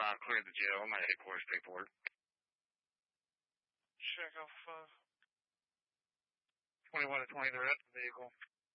Cleared the jail. My headquarters paperwork. Check off 21 to 20, the rest of the vehicle.